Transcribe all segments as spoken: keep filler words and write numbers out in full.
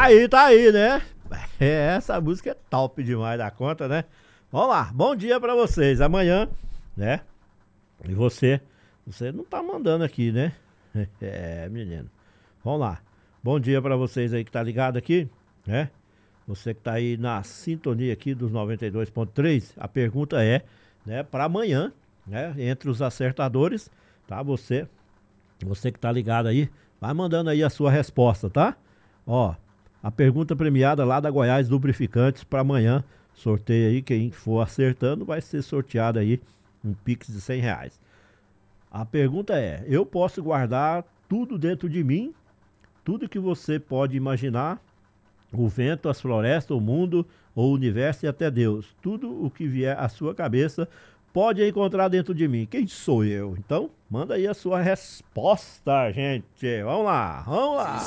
aí, tá aí, né? É, essa música é top demais da conta, né? Vamos lá, bom dia pra vocês. Amanhã, né? E você, você não tá mandando aqui, né? É, menino. Vamos lá. Bom dia pra vocês aí que tá ligado aqui, né? Você que tá aí na sintonia aqui dos noventa e dois ponto três. A pergunta é, né, pra amanhã, né? Entre os acertadores, tá? Você, você que tá ligado aí, vai mandando aí a sua resposta, tá? Ó, a pergunta premiada lá da Goiás Lubrificantes para amanhã. Sorteio aí, quem for acertando vai ser sorteado aí um Pix de cem reais. A pergunta é, eu posso guardar tudo dentro de mim? Tudo que você pode imaginar? O vento, as florestas, o mundo, o universo e até Deus. Tudo o que vier à sua cabeça pode encontrar dentro de mim. Quem sou eu? Então, manda aí a sua resposta, gente. Vamos lá, vamos lá.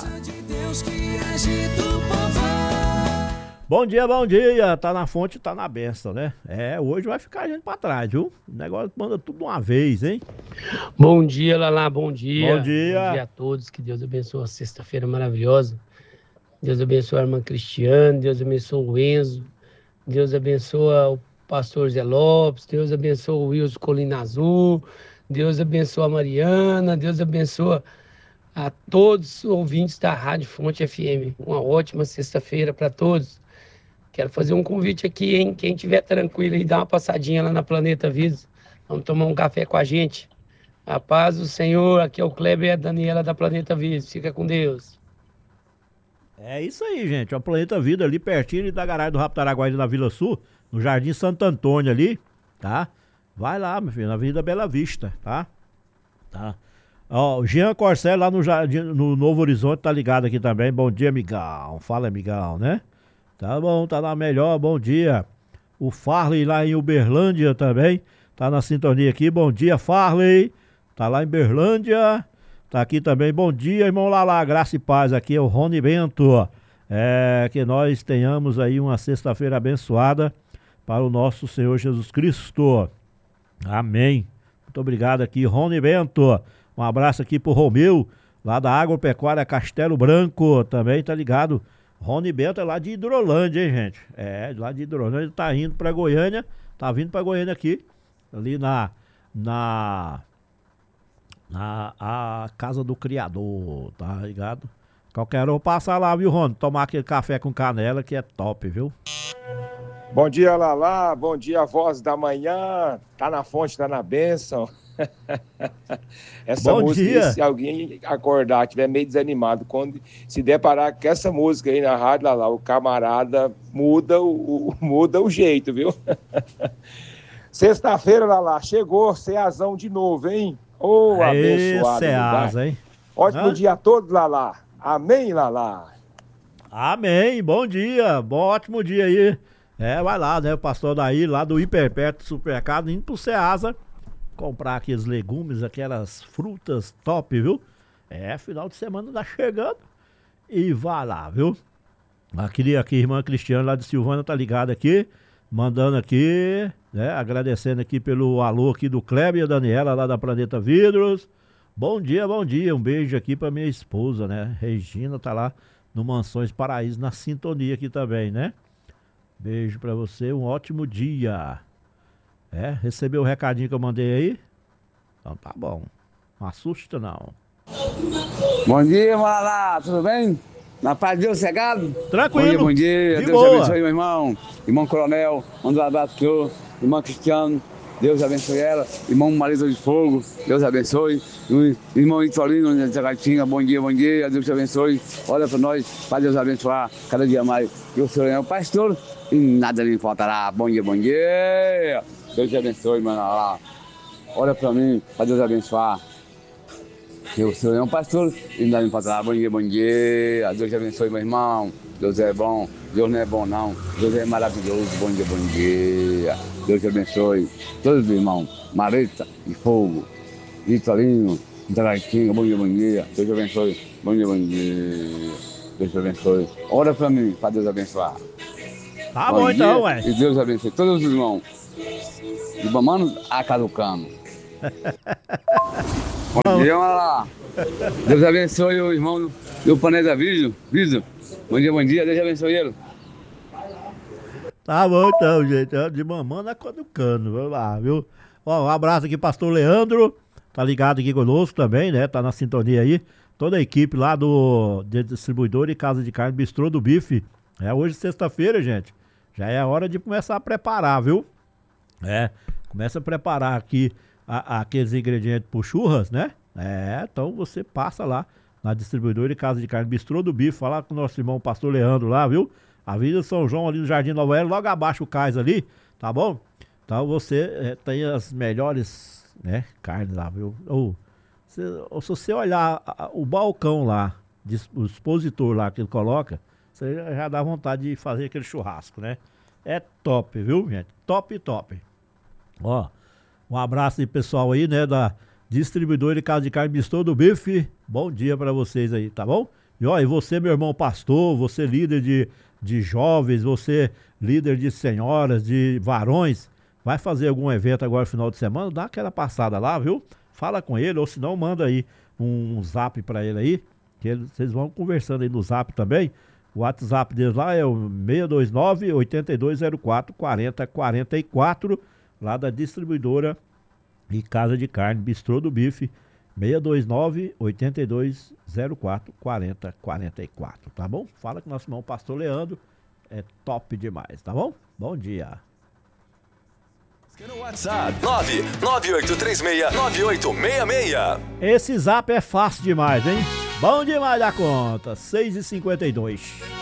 Bom dia, bom dia. Tá na fonte, tá na benção, né? É, hoje vai ficar a gente pra trás, viu? O negócio manda tudo de uma vez, hein? Bom dia, Lala, bom dia. Bom dia. Bom dia a todos, que Deus abençoe a sexta-feira maravilhosa. Deus abençoe a irmã Cristiane, Deus abençoe o Enzo, Deus abençoe o pastor Zé Lopes, Deus abençoe o Wilson Colina Azul, Deus abençoe a Mariana, Deus abençoe a todos os ouvintes da Rádio Fonte F M. Uma ótima sexta-feira para todos. Quero fazer um convite aqui, hein? Quem estiver tranquilo aí, dá uma passadinha lá na Planeta Vidas. Vamos tomar um café com a gente. A paz do Senhor, aqui é o Kleber e a Daniela da Planeta Vidas. Fica com Deus. É isso aí, gente. O Planeta Vida ali pertinho da garagem do Raptaraguá, na Vila Sul, no Jardim Santo Antônio ali, tá? Vai lá, meu filho, na Avenida Bela Vista, tá? Tá. Ó, o Jean Corcel lá no, Jardim, no Novo Horizonte tá ligado aqui também. Bom dia, amigão. Fala, amigão, né? Tá bom, tá na melhor, bom dia. O Farley lá em Uberlândia também, tá na sintonia aqui. Bom dia, Farley. Tá lá em Uberlândia. Tá aqui também, bom dia, irmão Lala, graça e paz, aqui é o Rony Bento. É, que nós tenhamos aí uma sexta-feira abençoada para o nosso Senhor Jesus Cristo. Amém. Muito obrigado aqui, Rony Bento. Um abraço aqui pro Romeu, lá da Agropecuária Castelo Branco, também tá ligado. Rony Bento é lá de Hidrolândia, hein, gente? É, lá de Hidrolândia, ele tá indo pra Goiânia, tá vindo pra Goiânia aqui, ali na... na Na a casa do criador, tá ligado? Qualquer um passa lá, viu, Rony? Tomar aquele café com canela que é top, viu? Bom dia, Lala. Bom dia, voz da manhã. Tá na fonte, tá na bênção. Essa Bom música, dia. se alguém acordar, tiver meio desanimado, quando se deparar com essa música aí na rádio, Lala, o camarada muda o, o, muda o jeito, viu? Sexta-feira, Lala, chegou Ceazão de novo, hein? Ô, oh, abençoado. Ceasa, hein? Ótimo Hã? dia a todos, Lala. Amém, Lala. Amém, bom dia, bom ótimo dia aí. É, vai lá, né, o pastor daí, lá do Hiperperto Supermercado, indo pro Ceasa, comprar aqueles legumes, aquelas frutas top, viu? É, final de semana tá chegando e vai lá, viu? Aqui, aqui, irmã Cristiane lá de Silvânia tá ligada aqui, mandando aqui, né, agradecendo aqui pelo alô aqui do Kleber e a Daniela lá da Planeta Vidros. Bom dia, bom dia, um beijo aqui pra minha esposa, né, Regina tá lá no Mansões Paraíso na sintonia aqui também, né. Beijo pra você, um ótimo dia. É, recebeu o recadinho que eu mandei aí? Então tá bom, não assusta não. Bom dia, Lala, tudo bem? Na paz de Deus, cegado? Tranquilo. Bom dia, bom dia. De Deus boa. abençoe, meu irmão. Irmão Coronel, manda um abraço pro senhor. Irmão Cristiano, Deus abençoe ela. Irmão Marido de Fogo, Deus abençoe. Irmão Itolino, de Zagatinha, bom dia, bom dia. Deus te abençoe. Olha para nós, para Deus abençoar cada dia mais. Que o Senhor é o pastor e nada lhe faltará. Bom dia, bom dia. Deus te abençoe, mano. Olha para mim, para Deus abençoar. Que o Senhor é um pastor e nada me faltará. Bom dia, bom dia. Deus te abençoe, meu irmão. Deus é bom. Deus não é bom, não. Deus é maravilhoso. Bom dia, bom dia. Deus te abençoe. Todos os irmãos. Mareta e Fogo. Vitorino, Draitinho. Bom dia, bom dia. Deus te abençoe. Bom dia, bom dia. Deus te abençoe. Ora para mim, para Deus abençoar. Tá bom, bom então, ué. E Deus abençoe todos os irmãos. De Bamano a Carucano. Bom dia, lá. Deus abençoe o irmão do Planeta Vídeo, Vídeo. Bom dia, bom dia, Deus abençoe ele. Tá bom então, gente. De mamãe na cor do cano. Vamos lá, viu? Ó, um abraço aqui, pastor Leandro. Tá ligado aqui conosco também, né? Tá na sintonia aí. Toda a equipe lá do de distribuidor e casa de carne Bistrô do Bife. É hoje sexta-feira, gente. Já é a hora de começar a preparar, viu? É, começa a preparar aqui a, a, aqueles ingredientes pro churras, né? É, então você passa lá na distribuidora e casa de carne Bistrô do Bife. Falar com o nosso irmão pastor Leandro lá, viu? Avenida São João, ali no Jardim Nova Era, logo abaixo o cais ali, tá bom? Então você é, tem as melhores, né, carnes lá, viu? Ou, se, ou se você olhar a, o balcão lá, o expositor lá que ele coloca, você já, já dá vontade de fazer aquele churrasco, né? É top, viu, gente? Top, top. Ó, um abraço aí, pessoal aí, né, da distribuidora de casa de carne Bistrô do Bife. Bom dia pra vocês aí, tá bom? E ó, e você, meu irmão pastor, você líder de de jovens, você líder de senhoras, de varões, vai fazer algum evento agora no final de semana, dá aquela passada lá, viu? Fala com ele, ou se não, manda aí um, um zap pra ele aí, que ele, vocês vão conversando aí no zap também. O WhatsApp deles lá é o seis dois nove, oito dois zero quatro, quatro zero quatro quatro, lá da distribuidora e casa de carne Bistrô do Bife, seis dois nove, oito dois zero quatro, quatro zero quatro quatro, tá bom? Fala com o nosso irmão pastor Leandro, é top demais, tá bom? Bom dia. No WhatsApp nove nove oito três seis nove oito seis seis. Esse zap é fácil demais, hein? Bom demais da conta, seis e cinquenta e dois.